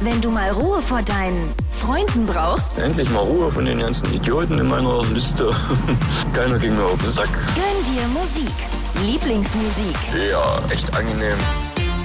Wenn du mal Ruhe vor deinen Freunden brauchst, endlich mal Ruhe von den ganzen Idioten in meiner Liste. Keiner ging mir auf den Sack. gönn dir Musik. Lieblingsmusik. Ja, echt angenehm.